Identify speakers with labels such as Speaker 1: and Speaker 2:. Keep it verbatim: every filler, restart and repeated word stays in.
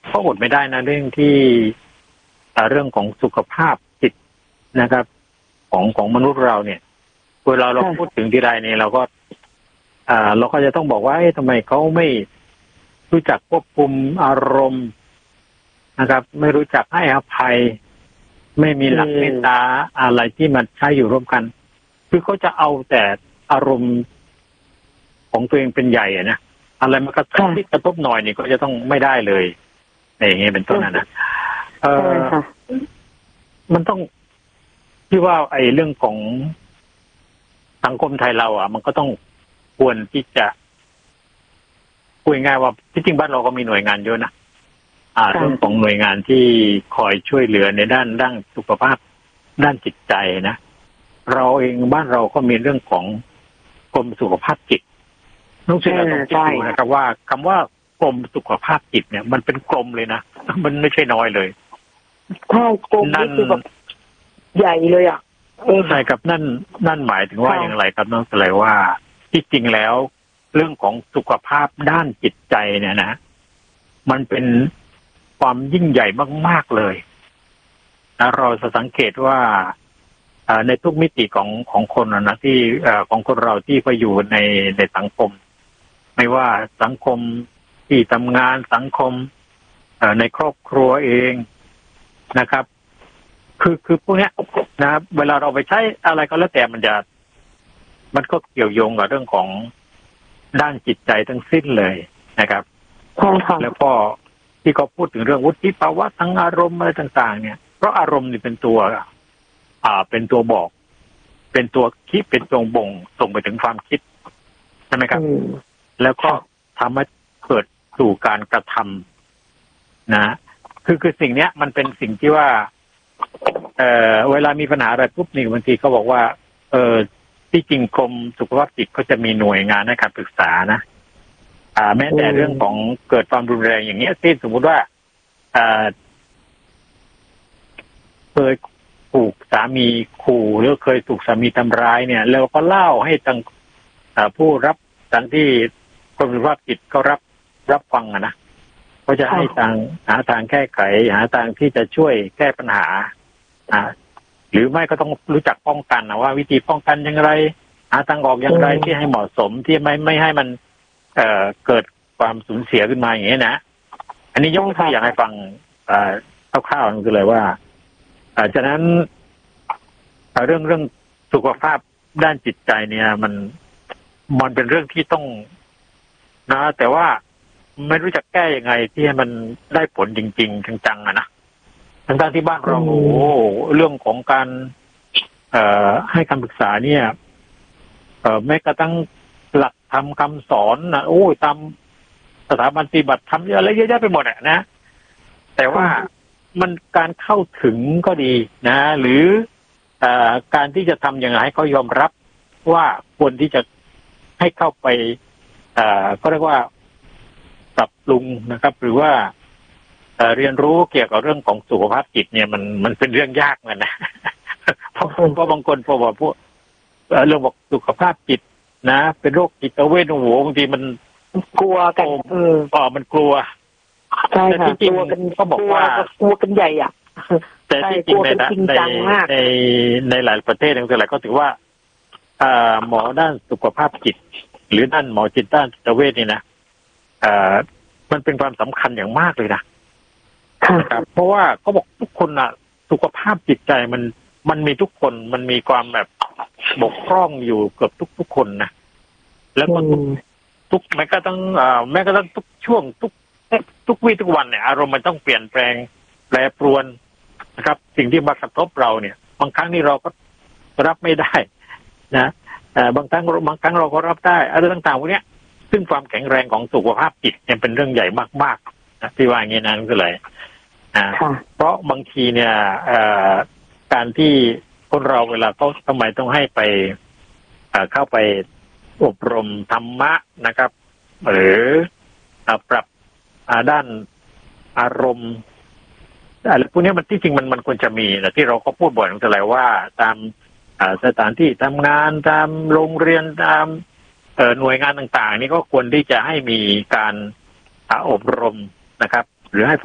Speaker 1: ก็อดไม่ได้นะเรื่องที่เรื่องของสุขภาพจิตนะครับของของมนุษย์เราเนี่ยเวลาเราพูดถึงทีไรเนี่ยเราก็อ่าเราก็จะต้องบอกว่าเอ๊ะทำไมเขาไม่รู้จักควบคุมอารมณ์นะครับไม่รู้จักให้อภัยไม่มีหลักเมตตาอะไรที่มันใช้อยู่ร่วมกันคือเขาจะเอาแต่อารมณ์ของตัวเองเป็นใหญ่อะนะอะไรมันกระทบที่กระทบหน่อยนี่ก็จะต้องไม่ได้เลยอย่างเงี้ยเป็นต้นนะเออมันต้องที่ว่าไอ้เรื่องของสังคมไทยเราอ่ะมันก็ต้องควรที่จะพูดง่ายว่าที่จริงบ้านเราก็มีหน่วยงานเยอะนะอ่าเรื่องของหน่วยงานที่คอยช่วยเหลือในด้านด้านสุขภาพด้านจิตใจนะเราเองบ้านเราก็มีเรื่องของกรมสุขภาพจิตน้องเสือต้องคิดดูนะครับว่าคำว่ากรมสุขภาพจิตเนี่ยมันเป็นกรมเลยนะมันไม่ใช่น้อยเลย
Speaker 2: ใช่กรมนี่คือแบบใหญ่เลยอ่ะ
Speaker 1: ใช่ครับนั่นนั่นหมายถึงว่าอย่างไรครับน้องเสือว่าที่จริงแล้วเรื่องของสุขภาพด้านจิตใจเนี่ยนะมันเป็นความยิ่งใหญ่มากๆเลยนะเราจะสังเกตว่าในทุกมิติของของคนนะที่ของคนเราที่ไปอยู่ในในสังคมไม่ว่าสังคมที่ทำงานสังคมในครอบครัวเองนะครับคือคือพวกเนี้ยนะเวลาเราไปใช้อะไรก็แล้วแต่มันจะมันก็เกี่ยวโยงกับเรื่องของด้านจิตใจทั้งสิ้นเลยนะครับแล้วก็ที่เขาพูดถึงเรื่องวุฒิภาวะทางอารมณ์อะไรต่างๆเนี่ยเพราะอารมณ์นี่เป็นตัวอ่าเป็นตัวบอกเป็นตัวคิดเป็นตัวบ่งส่งไปถึงความคิดใช่ไหมครับแล้วก็ทำให้เกิดสู่การกระทำนะคือคือสิ่งเนี้ยมันเป็นสิ่งที่ว่าเอ่อเวลามีปัญหาอะไรปุ๊บนี่บางทีเขาบอกว่าเออที่จริงกรมสุขภาพจิตก็จะมีหน่วยงานในการปรึกษานะอ่าแม้แต่เรื่องของเกิดความรุนแรงอย่างเงี้ยที่สมมุติว่าอ่าเคยถูกสามีขู่หรือเคยถูกสามีทำร้ายเนี่ยแล้วก็เล่าให้ทางผู้รับทางที่กรมสุขภาพจิตเขารับรับฟังอะนะก็จะให้ทางหาทางแก้ไขหาทางที่จะช่วยแก้ปัญหาอ่าหรือไม่ก็ต้องรู้จักป้องกันนะว่าวิธีป้องกันอย่างไรหาทางออกอย่างไรที่ให้เหมาะสมที่ไม่ไม่ให้มันเอ่อเกิดความสูญเสียขึ้นมาอย่างนี้นะอันนี้ยกตัวอย่างให้ฟังอ่าคร่าวๆนั่นคือเลยว่าอ่าฉะนั้นเรื่องเรื่องสุขภาพด้านจิตใจเนี่ยมันมันเป็นเรื่องที่ต้องนะแต่ว่าไม่รู้จะแก้ยังไงที่ให้มันได้ผลจริงๆจังๆอะนะทั้งๆที่บ้านเราโอ้เรื่องของการเอ่อให้คำปรึกษาเนี่ยเอ่อแม้กระทั่งหลักธรรมคำสอนนะโอ้ยตามสถาบันปฏิบัติธรรมอะไรเยอะแยะไปหมดอะนะแต่ว่ามันการเข้าถึงก็ดีนะหรือเอ่อการที่จะทำอย่างไรให้เขายอมรับว่าควรที่จะให้เข้าไปเอ่อก็เรียกว่าปรับปรุงนะครับหรือว่าเอ่อเรียนรู้เกี่ยวกับเรื่องของสุขภาพจิตเนี่ยมันมันเป็นเรื่องยากเหมือนกันนะเพราะเพราะบางคนพอบอกพวกเรื่องบอกสุขภาพจิตนะเป็นโรคจิตเวชโอ้โหบางทีมัน
Speaker 2: กลัวกันเออ
Speaker 1: อ๋อมันกลัว
Speaker 2: ใช่ค่ะกลัวกัน
Speaker 1: เขาบอกว่
Speaker 2: ากลัวกันใหญ่อ่ะ
Speaker 1: แต่ที่จริงในในในหลายประเทศทั้งหลายก็ถือว่าอ่าหมอด้านสุขภาพจิตหรือด้านหมอจิตด้านจิตเวชนี่นะอ่ามันเป็นความสำคัญอย่างมากเลยนะครับเพราะว่าเขาบอกทุกคนอ่ะสุขภาพจิตใจมันมันมีทุกคนมันมีความแบบบกพร่องอยู่เกือบทุกทุกคนนะแล้วก็ทุกทุกแม้กระทั่งอ่าแม้กระทั่งทุกช่วงทุกทุกวี่ทุกวันเนี่ยอารมณ์มันต้องเปลี่ยนแปลงแปรปรวนนะครับสิ่งที่มากระทบเราเนี่ยบางครั้งนี่เราก็รับไม่ได้นะแต่บางครั้งบางครั้งเราก็รับได้อะไรต่างๆพวกนี้ซึ่งความแข็งแรงของสุขภาพจิตเนี่ยเป็นเรื่องใหญ่มากๆนะที่ว่าอย่างนี้นะก็เลยอ่าเพราะบางทีเนี่ยการที่คนเราเวลาเขาทำไมต้องให้ไปเข้าไปอบรมธรรมะนะครับหรือปรับด้านอารมณ์อะไรพวกนี้มันที่จริงมันมันควรจะมีนะที่เราก็พูดบ่อยตั้งแต่ว่าตามสถานที่ทำงานตามโรงเรียนตามหน่วยงานต่างๆนี่ก็ควรที่จะให้มีการอบรมนะครับหรือให้